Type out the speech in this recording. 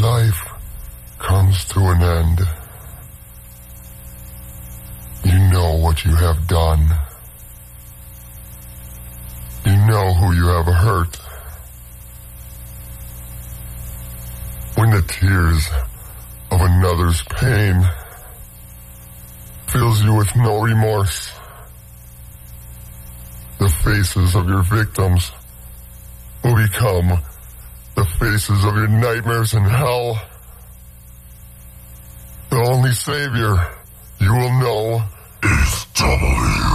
life comes to an end, you know what you have done. You know who you have hurt. When the tears of another's pain fills you with no remorse, the faces of your victims will become the faces of your nightmares in hell. The only savior you will know is Double E.